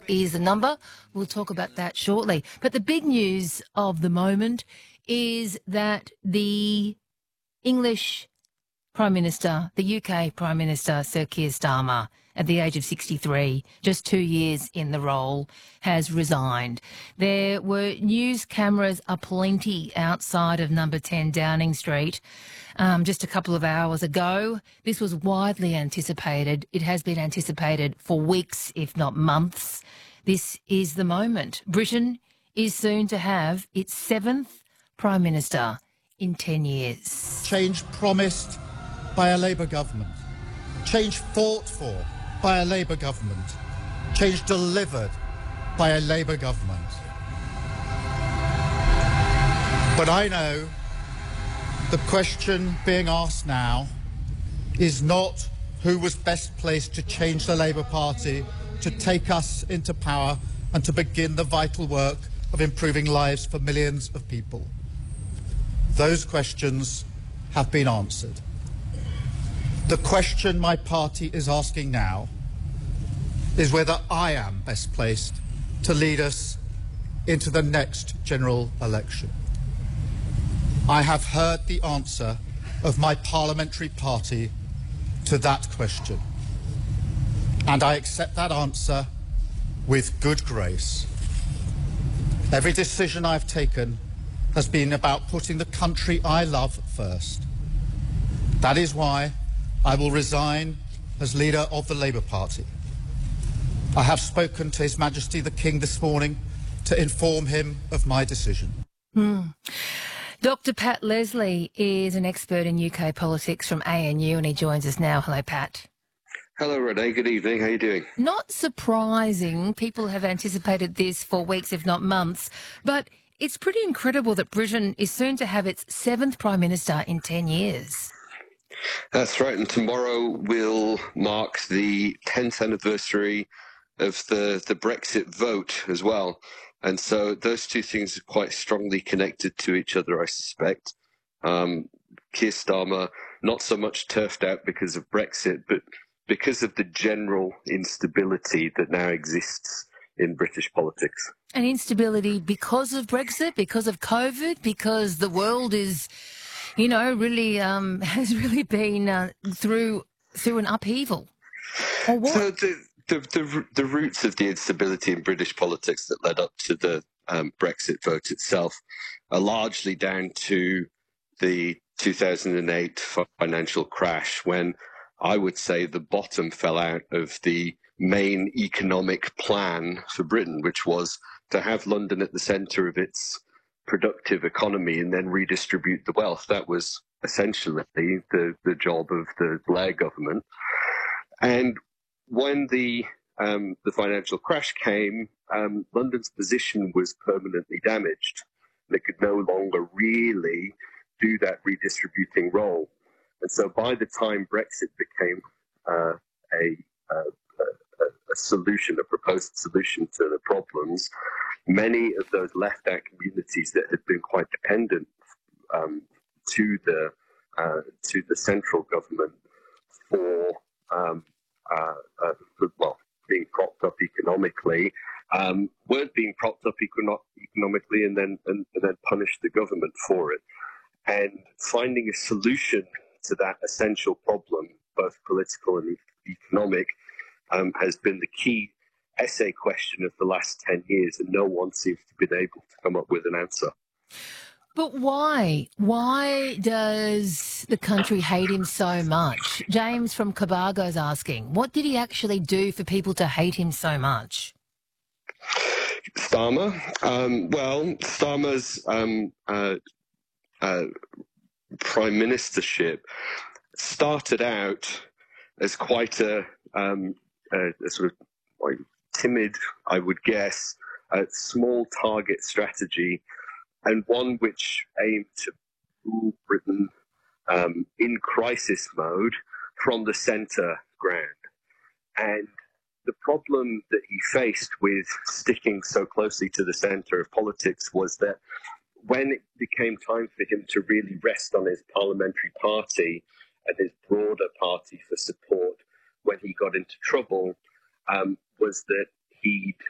is the number. We'll talk about that shortly. But the big news of the moment is that the English Prime Minister, the UK Prime Minister, Sir Keir Starmer, at the age of 63, just 2 years in the role, has resigned. There were news cameras aplenty outside of number 10 Downing Street just a couple of hours ago. This was widely anticipated. It has been anticipated for weeks, if not months. This is the moment. Britain is soon to have its seventh Prime Minister in 10 years. Change promised by a Labour government, change fought for by a Labour government, change delivered by a Labour government. But I know the question being asked now is not who was best placed to change the Labour Party, to take us into power and to begin the vital work of improving lives for millions of people. Those questions have been answered. The question my party is asking now is whether I am best placed to lead us into the next general election. I have heard the answer of my parliamentary party to that question, and I accept that answer with good grace. Every decision I've taken has been about putting the country I love first. That is why I will resign as leader of the Labour Party. I have spoken to His Majesty the King this morning to inform him of my decision. Dr. Pat Leslie is an expert in UK politics from ANU, and he joins us now. Hello, Pat. Hello, Renee. Good evening. How are you doing? Not surprising. People have anticipated this for weeks, if not months, but it's pretty incredible that Britain is soon to have its seventh Prime Minister in 10 years. That's right. And tomorrow will mark the 10th anniversary of the Brexit vote as well. And so those two things are quite strongly connected to each other, I suspect. Keir Starmer, not so much turfed out because of Brexit, but because of the general instability that now exists in British politics. An instability because of Brexit, because of COVID, because the world is, really has really been through an upheaval. Or what? So the roots of the instability in British politics that led up to the Brexit vote itself are largely down to the 2008 financial crash, when I would say the bottom fell out of the main economic plan for Britain, which was to have London at the centre of its productive economy and then redistribute the wealth. That was essentially the job of the Blair government. And when the financial crash came, London's position was permanently damaged. They could no longer really do that redistributing role. And so by the time Brexit became a solution, a proposed solution to the problems, many of those left-out communities that had been quite dependent to the central government for being propped up economically, weren't being propped up economically, and then punished the government for it. And finding a solution to that essential problem, both political and economic, has been the key essay question of the last 10 years, and no one seems to have been able to come up with an answer. But why? Why does the country hate him so much? James from Cobargo's asking, what did he actually do for people to hate him so much? Starmer? Starmer's prime ministership started out as quite a sort of like timid, I would guess, small target strategy, and one which aimed to rule Britain in crisis mode from the centre ground. And the problem that he faced with sticking so closely to the centre of politics was that when it became time for him to really rest on his parliamentary party and his broader party for support when he got into trouble, was that he'd